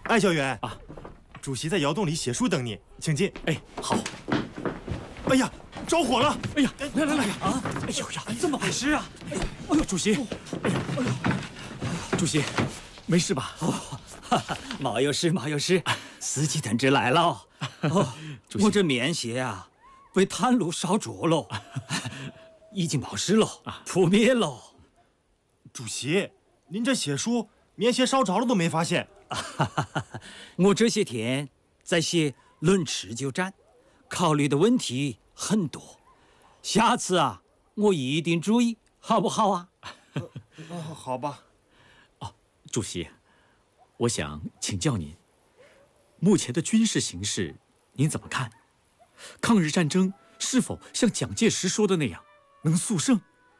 艾教员啊，主席在窑洞里写书等你，请进。 哎，好。 哎呀，着火了！ 哎呀，来啊！哎呦呀， 怎么回事啊？ 哎呦，主席！哎呀，主席，没事吧？ 没有事，没有事。司机同志来了。我这棉鞋啊，被炭炉烧着了，已经没事了，扑灭了。 主席，您这写书，棉鞋烧着了都没发现。 我这些天在写《论持久战》，考虑的问题很多。下次啊，我一定注意，好不好啊？ 好吧。 哦，主席，我想请教您，目前的军事形势您怎么看？抗日战争是否像蒋介石说的那样能速胜？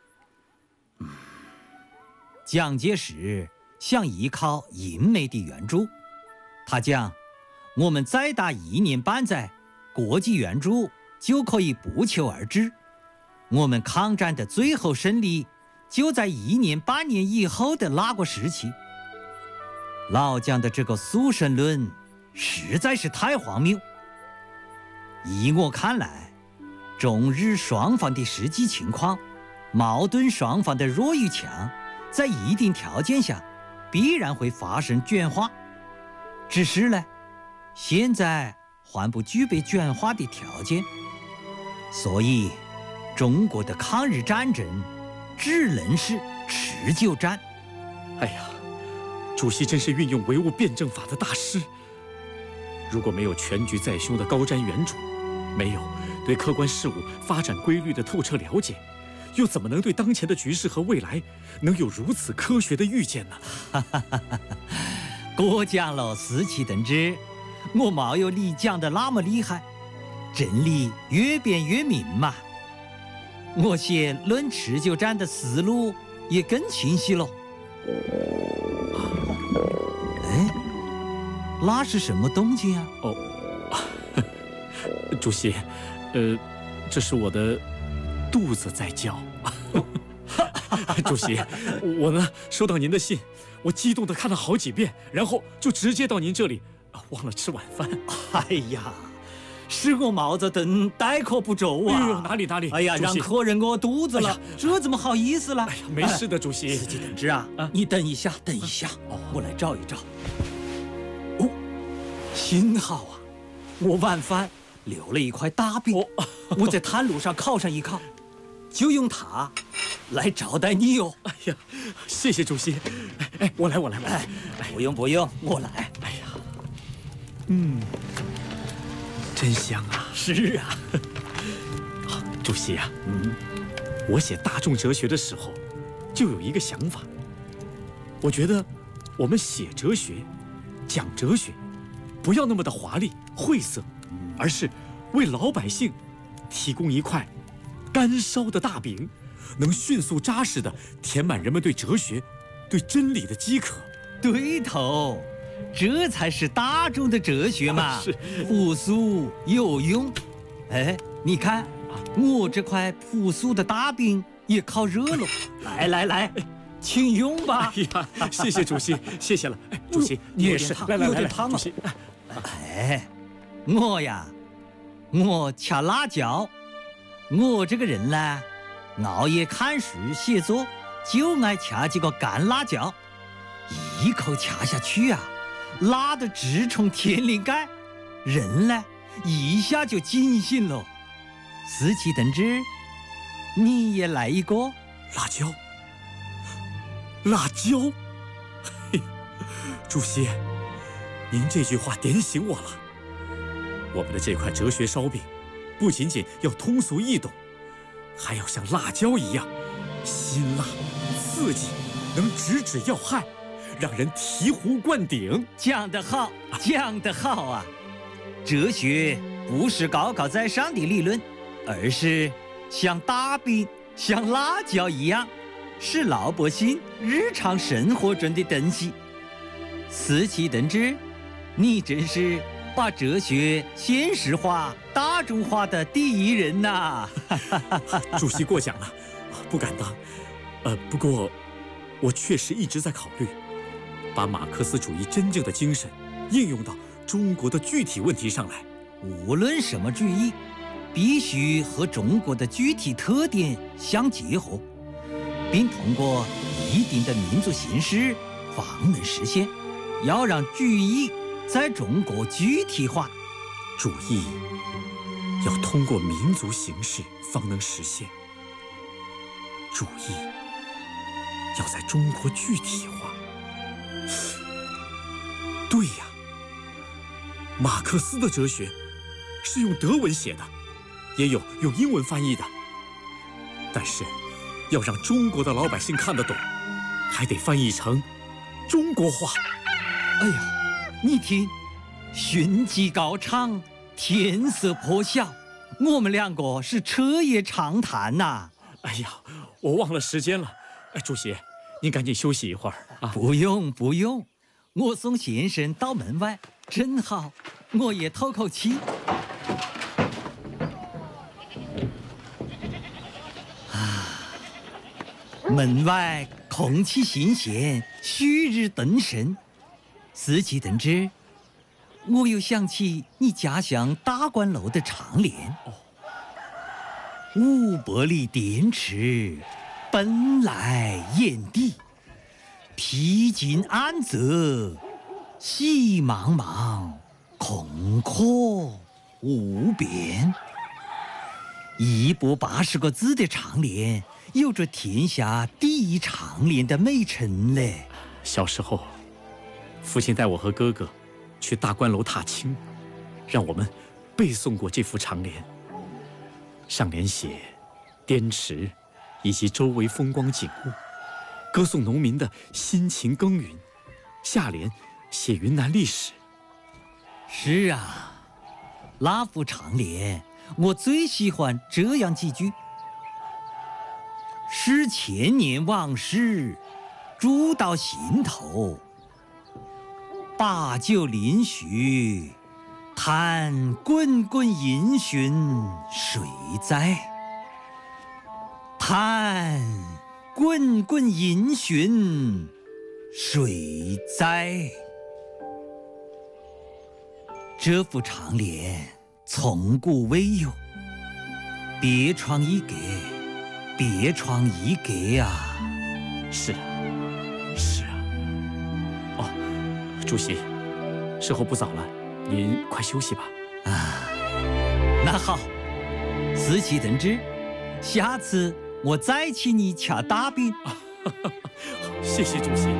蒋介石想依靠英美的援助，他讲，我们再打1年半载，国际援助就可以不求而至。我们抗战的最后胜利就在1年半年以后的那个时期。老蒋的这个速胜论实在是太荒谬。依我看来，中日双方的实际情况，矛盾双方的弱与强，在一定条件下必然会发生转化，只是呢，现在还不具备转化的条件，所以中国的抗日战争只能是持久战。 哎呀，主席真是运用唯物辩证法的大师。如果没有全局在胸的高瞻远瞩，没有对客观事物发展规律的透彻了解，又怎么能对当前的局势和未来能有如此科学的预见呢？ 过奖了，司机同志，我没有你讲的那么厉害，真理越辩越明嘛。我写《论持久战》的思路也更清晰了。哎，那是什么动静啊？ 哦，主席，这是我的肚子在叫。主席，我呢收到您的信，我激动地看了好几遍，然后就直接到您这里，忘了吃晚饭。 哎呀，是我毛泽东待客不周啊！ 哎呦，哪里？ 哎呀，让客人饿肚子了，这怎么好意思了？ 哎呀，没事的，主席。 司机同志啊，你等一下，我来照一照。哦，幸好啊，我晚饭留了一块大饼，我在炭炉上烤上一烤，就用它来招待你哟。 哎呀，谢谢主席。哎，我来。 哎，不用，我来。 哎呀，真香啊！ 是啊， 主席啊，我写大众哲学的时候，就有一个想法。我觉得我们写哲学、讲哲学，不要那么的华丽晦涩，而是为老百姓提供一块干烧的大饼，能迅速扎实的填满人们对哲学、对真理的饥渴。 对头，这才是大众的哲学嘛，朴素有用。哎，你看，我这块朴素的大饼也烤热了。来，请用吧。 哎呀，谢谢主席，谢谢了。哎，主席你也是，来， 有点烫主席。 哎，我掐辣椒。我这个人呢，熬夜看书写作，就爱掐几个干辣椒，一口掐下去啊，辣得直冲天灵盖，人呢一下就警醒了。司机同志，你也来一个辣椒。嘿，主席，您这句话点醒我了。我们的这块哲学烧饼，不仅仅要通俗易懂，还要像辣椒一样辛辣刺激，能直指要害，让人醍醐灌顶。 讲得好啊！哲学不是高高在上的理论，而是像大饼、像辣椒一样，是老百姓日常生活中的东西。司机同志，你真是把哲学现实化、大众化的第一人呐！ 主席过奖了，不敢当。不过我确实一直在考虑，把马克思主义真正的精神应用到中国的具体问题上来。 无论什么主义，必须和中国的具体特点相结合，并通过一定的民族形式方能实现。要让主义在中国具体化， 主义要通过民族形式方能实现，主义要在中国具体化。对呀，马克思的哲学是用德文写的，也有用英文翻译的，但是要让中国的老百姓看得懂，还得翻译成中国话。 哎呀，你听，迅疾高唱，天色破晓，我们两个是彻夜长谈呐。 哎呀，我忘了时间了。主席，您赶紧休息一会儿啊。 不用不用，我送先生到门外，正好我也透口气。门外空气新鲜，旭日东升。四季同志，我又想起你家乡大观楼的长联：500里滇池，奔来眼地，披荆斩棘，喜茫茫，空阔无边。180个字的长联，有着天下第一长联的美称嘞。 小时候，父亲带我和哥哥去大观楼踏青，让我们背诵过这幅长联。上联写滇池以及周围风光景物，歌颂农民的辛勤耕耘；下联写云南历史。 是啊，那幅长联我最喜欢这样几句：使千年往事筑到心头，把酒临徐，叹滚滚英雄谁在？叹滚滚英雄谁在？这幅长联从古未有，别创一格，别创一格啊！ 是啊，是啊。哦，主席，时候不早了，您快休息吧。 啊，那好，四季同志，下次我再请你掐大饼。 谢谢主席。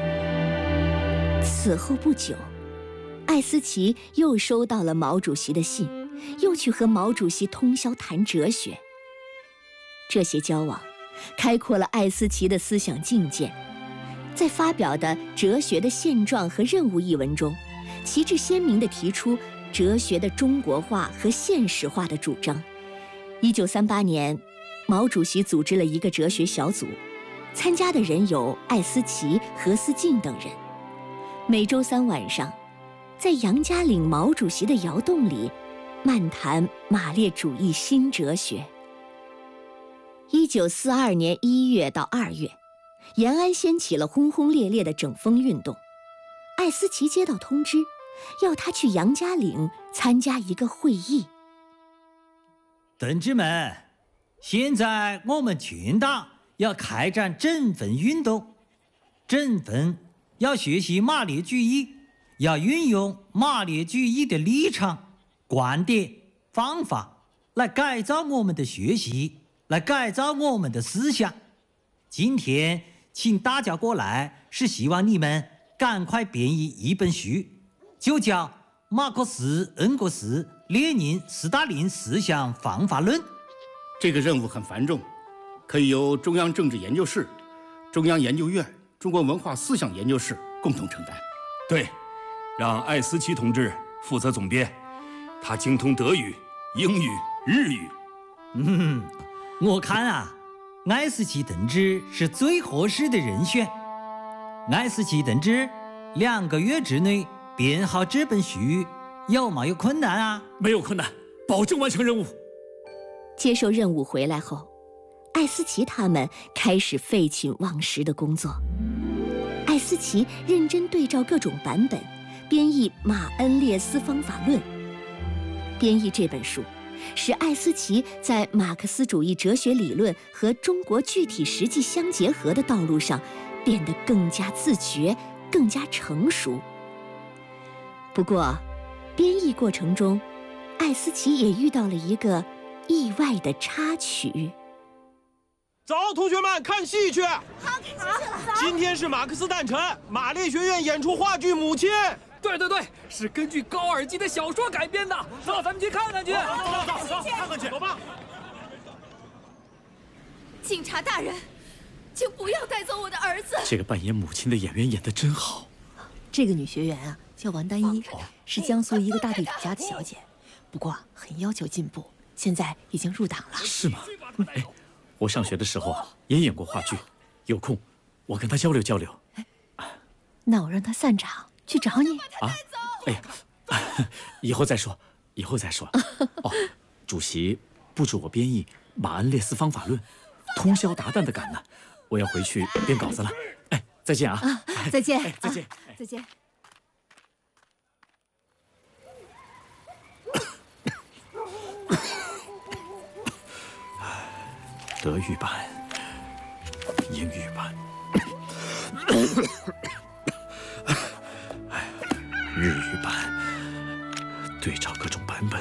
此后不久，艾思奇又收到了毛主席的信，又去和毛主席通宵谈哲学。这些交往开阔了艾思奇的思想境界。在发表的《哲学的现状和任务》一文中，旗帜鲜明地提出哲学的中国化和现实化的主张。1938年，毛主席组织了一个哲学小组，参加的人有艾思奇、何思敬等人。每周3晚上，在杨家岭毛主席的窑洞里漫谈马列主义新哲学。1942年1月到2月，延安掀起了轰轰烈烈的整风运动。艾思奇接到通知，要他去杨家岭参加一个会议。 同志们，现在我们全党要开展整风运动。整风要学习马列主义，要运用马列主义的立场、观点、方法来改造我们的学习，来改造我们的思想。今天请大家过来，是希望你们赶快编译一本书，就叫《马克思、恩格斯、列宁、斯大林思想方法论》。 这个任务很繁重，可以由中央政治研究室、中央研究院、中国文化思想研究室共同承担。 对，让艾思奇同志负责总编，他精通德语、英语、日语。 我看啊，艾思奇同志是最合适的人选。艾思奇同志2个月之内编好这本书，有没有困难啊？ 没有困难，保证完成任务。 接受任务回来后，艾思奇他们开始废寝忘食的工作。艾思奇认真对照各种版本， 编译《马恩列斯方法论》。编译这本书，使艾思奇在马克思主义哲学理论和中国具体实际相结合的道路上变得更加自觉、更加成熟。不过，编译过程中，艾思奇也遇到了一个意外的插曲。 走，同学们，看戏去！ 好，看戏去了。 今天是马克思诞辰，马列学院演出话剧《母亲》。 对对对，是根据高尔基的小说改编的。走，咱们去看看去。 走，看看去，走吧。 警察大人，请不要带走我的儿子。 这个扮演母亲的演员演得真好。 这个女学员啊，叫王丹一，是江苏一个大地主家的小姐，不过很要求进步，现在已经入党了。 是吗？哎，我上学的时候啊，也演过话剧，有空我跟她交流交流。 那我让她散场去找你啊！哎呀，以后再说，以后再说。哦，主席布置我编译《马恩列斯方法论》，通宵达旦的赶呢。我要回去编稿子了。哎，再见啊！ 再见， 再见， 再见。 德语版，英语版。